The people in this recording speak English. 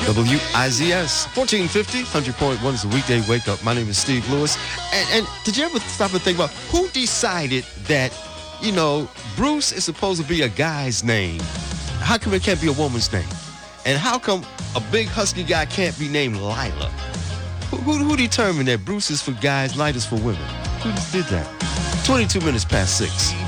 WIZS 1450, 100.1 is the weekday wake up. My name is Steve Lewis. And did you ever stop and think about who decided that, Bruce is supposed to be a guy's name? How come it can't be a woman's name? And how come a big husky guy can't be named Lila? Who determined that Bruce is for guys, Lila's for women? Who did that? 22 minutes past 6.